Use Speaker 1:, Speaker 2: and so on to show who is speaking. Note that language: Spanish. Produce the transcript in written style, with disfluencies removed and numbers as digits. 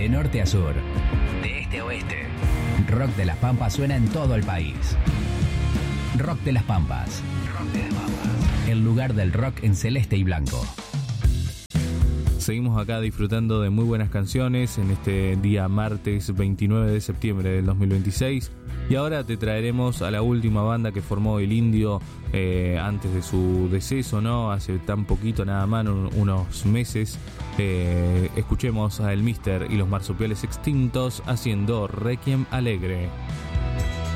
Speaker 1: De norte a sur, de este a oeste, Rock de las Pampas suena en todo el país. Rock de las Pampas. Rock de las Pampas. El lugar del rock en celeste y blanco.
Speaker 2: Seguimos acá disfrutando de muy buenas canciones en este día martes 29 de septiembre del 2026. Y ahora te traeremos a la última banda que formó el Indio antes de su deceso, ¿no? Hace tan poquito, nada más, unos meses. Escuchemos a El Mister y los Marsupiales Extintos haciendo Requiem Alegre.